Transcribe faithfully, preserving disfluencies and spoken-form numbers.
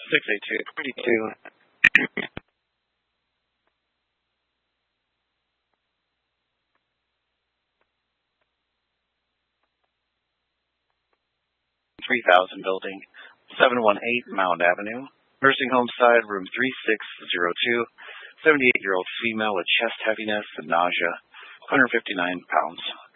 six eight two three two. three thousand building, seven one eight Mound Avenue. Nursing home side, room three six zero two. seventy-eight-year-old female with chest heaviness and nausea, one hundred fifty-nine pounds.